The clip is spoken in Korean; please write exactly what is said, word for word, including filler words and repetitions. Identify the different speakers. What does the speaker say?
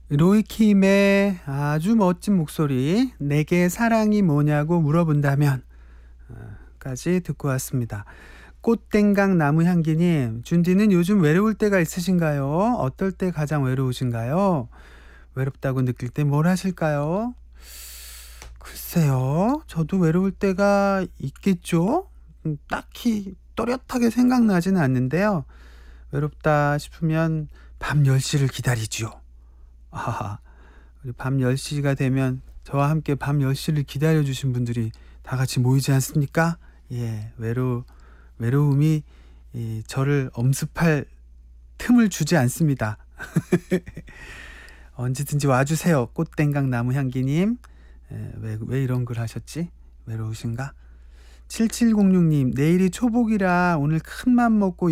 Speaker 1: 로이킴의 아주 멋진 목소리, 내게 사랑이 뭐냐고 물어본다면 어, 까지 듣고 왔습니다. 꽃땡강 나무향기님, 준디는 요즘 외로울 때가 있으신가요? 어떨 때 가장 외로우신가요? 외롭다고 느낄 때 뭘 하실까요? 글쎄요, 저도 외로울 때가 있겠죠? 음, 딱히 또렷하게 생각나지는 않는데요. 외롭다 싶으면 밤 열 시를 기다리죠. 아, 우리 밤 열 시가 되면 저와 함께 밤 열 시를 기다려주신 분들이 다 같이 모이지 않습니까? 예, 외로, 외로움이 이, 저를 엄습할 틈을 주지 않습니다. 언제든지 와주세요. 꽃땡강 나무향기님. 에, 왜, 왜 이런 글 하셨지? 외로우신가? 칠칠공육님, 내일이 초복이라 오늘 큰맘 먹고